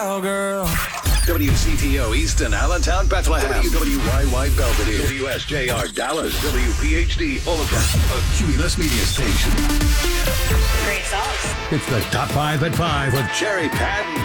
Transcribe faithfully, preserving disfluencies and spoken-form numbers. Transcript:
girl. W C T O Easton, Allentown, Bethlehem. W W Y Y Belvedere. W S J R Dallas. W P H D Olathe. A Cumulus Media Station. Great songs. It's the Top five at five with Cherry Patton.